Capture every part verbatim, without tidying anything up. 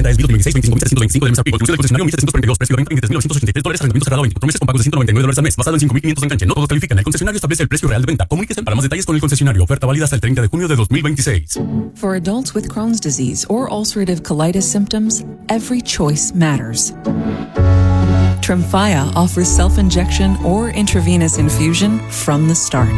Oferta es dos mil veintiséis, veinticinco mil setecientos veinticinco de M S R P. Conclusión del concesionario mil setecientos cuarenta y dos. Precio de venta veintitrés mil novecientos ochenta y tres dólares. Arrendamiento cerrado veinticuatro meses con pagos de ciento noventa y nueve dólares al mes. Basado en cinco mil quinientos de enganche. No todos califican. El concesionario establece el precio real de venta. Comuníquese para más detalles con el concesionario. Oferta válida hasta el treinta de junio de dos mil veintiséis. For adults with Crohn's disease or ulcerative colitis symptoms, every choice matters. Tremfya offers self-injection or intravenous infusion from the start.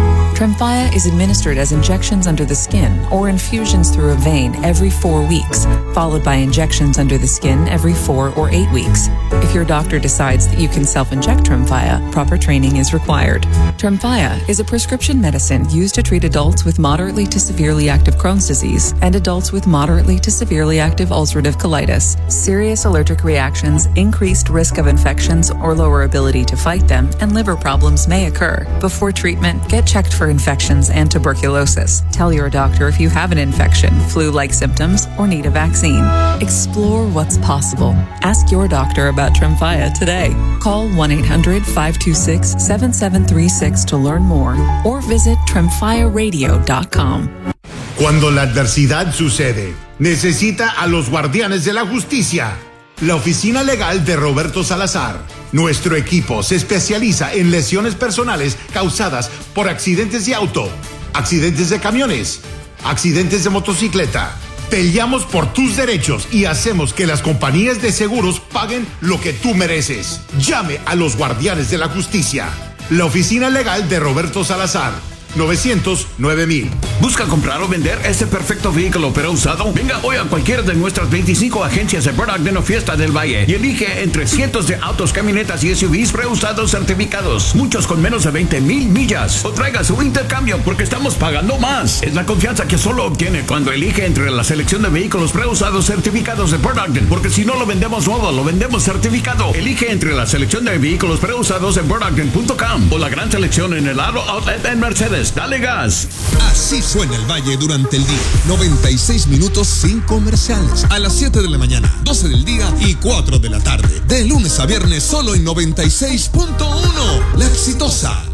Tremfya is administered as injections under the skin or infusions through a vein every four weeks, followed by injections under the skin every four or eight weeks. If your doctor decides that you can self-inject Tremfya, proper training is required. Tremfya is a prescription medicine used to treat adults with moderately to severely active Crohn's disease and adults with moderately to severely active ulcerative colitis. Serious allergic reactions, increased risk of infections or lower ability to fight them, and liver problems may occur. Before treatment, get checked for infections and tuberculosis. Tell your doctor if you have an infection, flu-like symptoms, or need a vaccine. Explore what's possible. Ask your doctor about Tremfya today. Call one eight hundred, five two six, seven seven three six to learn more or visit tremfya radio dot com. Cuando la adversidad sucede, necesita a los guardianes de la justicia. La oficina legal de Roberto Salazar. Nuestro equipo se especializa en lesiones personales causadas por accidentes de auto, accidentes de camiones, accidentes de motocicleta. Peleamos por tus derechos y hacemos que las compañías de seguros paguen lo que tú mereces. Llame a los guardianes de la justicia. La oficina legal de Roberto Salazar. novecientos nueve mil. ¿Busca comprar o vender este perfecto vehículo pero usado? Venga hoy a cualquiera de nuestras veinticinco agencias de Burt Ogden o Fiesta del Valle y elige entre cientos de autos, camionetas y S U Vs preusados certificados, muchos con menos de veinte mil millas. O traiga su intercambio porque estamos pagando más. Es la confianza que solo obtiene cuando elige entre la selección de vehículos preusados certificados de Burt Ogden, porque si no lo vendemos nuevo, lo vendemos certificado. Elige entre la selección de vehículos preusados en burt ogden punto com o la gran selección en el Aro Outlet en Mercedes. Dale gas. Así suena el Valle durante el día. noventa y seis minutos sin comerciales. A las siete de la mañana, doce del día y cuatro de la tarde. De lunes a viernes solo en noventa y seis punto uno. La Exitosa.